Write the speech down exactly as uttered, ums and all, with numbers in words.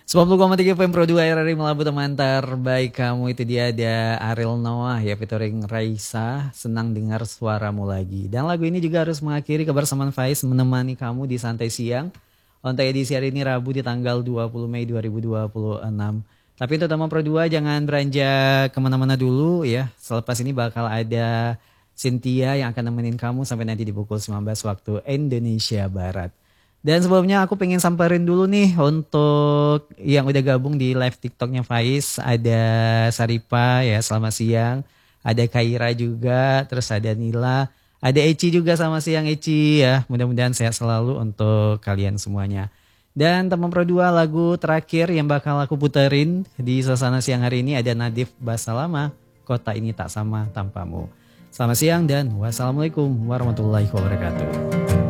sembilan puluh koma tiga F M Pro dua R R I Melabu teman terbaik kamu. Itu dia ada Ariel Noah ya featuring Raisa, senang dengar suaramu lagi. Dan lagu ini juga harus mengakhiri kebersamaan Faiz menemani kamu di Santai Siang untuk edisi hari ini Rabu di tanggal dua puluh Mei dua ribu dua puluh enam. Tapi untuk teman Pro dua jangan beranjak kemana-mana dulu ya. Selepas ini bakal ada Cynthia yang akan nemenin kamu sampai nanti di pukul sembilan belas waktu Indonesia Barat. Dan sebelumnya aku pengen samperin dulu nih untuk yang udah gabung di live TikToknya Faiz. Ada Saripa ya, selamat siang. Ada Kaira juga, terus ada Nila. Ada Eci juga, sama siang Eci ya. Mudah-mudahan sehat selalu untuk kalian semuanya. Dan teman Pro dua, lagu terakhir yang bakal aku puterin di suasana siang hari ini ada Nadif Basalama, Kota Ini Tak Sama Tanpamu. Selamat siang dan wassalamualaikum warahmatullahi wabarakatuh.